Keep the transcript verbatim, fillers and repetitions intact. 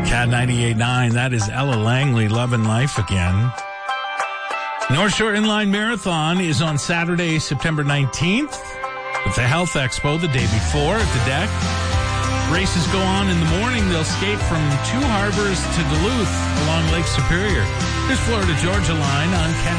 Cat ninety-eight point nine, that is Ella Langley, Lovin' Life Again. North Shore Inline Marathon is on Saturday, September nineteenth, with the Health Expo the day before at the deck. Races go on in the morning. They'll skate from Two Harbors to Duluth along Lake Superior. Here's Florida Georgia Line on Cat